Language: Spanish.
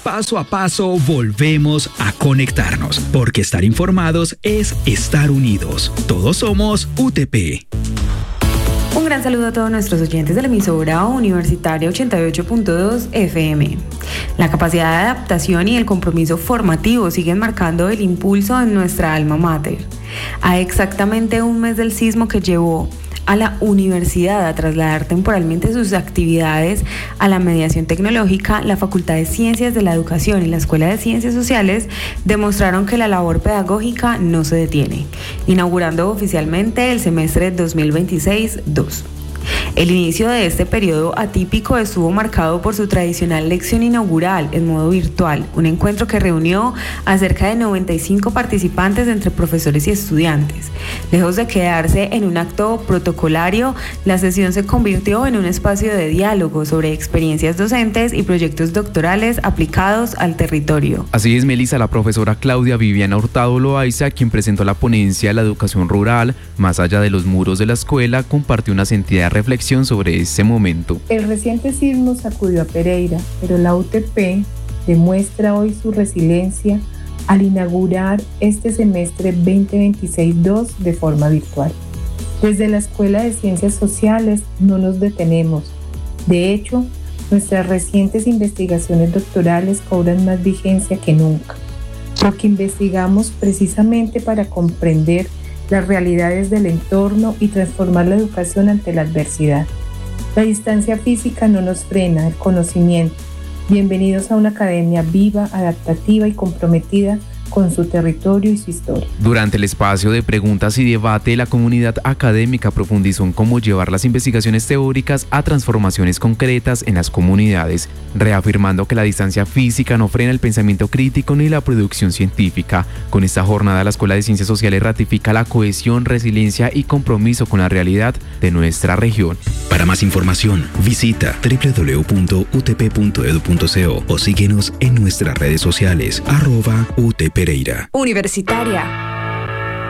paso a paso volvemos a conectarnos, porque estar informados es estar unidos. Todos somos UTP. Un gran saludo a todos nuestros oyentes de la emisora universitaria 88.2 FM. La capacidad de adaptación y el compromiso formativo siguen marcando el impulso en nuestra alma mater. A exactamente un mes del sismo que llevó a la universidad a trasladar temporalmente sus actividades a la mediación tecnológica, la Facultad de Ciencias de la Educación y la Escuela de Ciencias Sociales demostraron que la labor pedagógica no se detiene, inaugurando oficialmente el semestre 2026-2. El inicio de este periodo atípico estuvo marcado por su tradicional lección inaugural en modo virtual, un encuentro que reunió a cerca de 95 participantes entre profesores y estudiantes. Lejos de quedarse en un acto protocolario, la sesión se convirtió en un espacio de diálogo sobre experiencias docentes y proyectos doctorales aplicados al territorio. Así es, Melissa, la profesora Claudia Viviana Hurtado Loaiza, quien presentó la ponencia de la educación rural, más allá de los muros de la escuela, compartió una sentida reflexión sobre ese momento. El reciente sismo sacudió a Pereira, pero la UTP demuestra hoy su resiliencia al inaugurar este semestre 2026-2 de forma virtual. Desde la Escuela de Ciencias Sociales no nos detenemos. De hecho, nuestras recientes investigaciones doctorales cobran más vigencia que nunca, porque investigamos precisamente para comprender las realidades del entorno y transformar la educación ante la adversidad. La distancia física no nos frena el conocimiento. Bienvenidos a una academia viva, adaptativa y comprometida con su territorio y su historia. Durante el espacio de preguntas y debate, la comunidad académica profundizó en cómo llevar las investigaciones teóricas a transformaciones concretas en las comunidades, reafirmando que la distancia física no frena el pensamiento crítico ni la producción científica. Con esta jornada, la Escuela de Ciencias Sociales ratifica la cohesión, resiliencia y compromiso con la realidad de nuestra región. Para más información, visita www.utp.edu.co o síguenos en nuestras redes sociales @UTPereira. Universitaria.